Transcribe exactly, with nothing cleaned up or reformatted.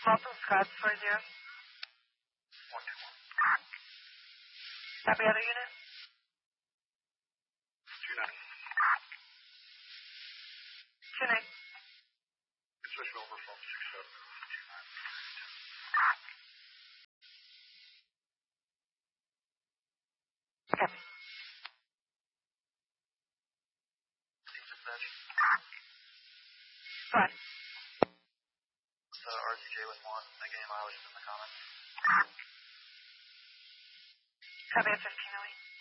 Halton Scott four zero. one two one. Copy other unit. two nine. two nine. Switch over from six seven two nine. Copy. Dispatch. What? The R Z J with one. I gave mileage in the comments. Copy at fifteen oh eight.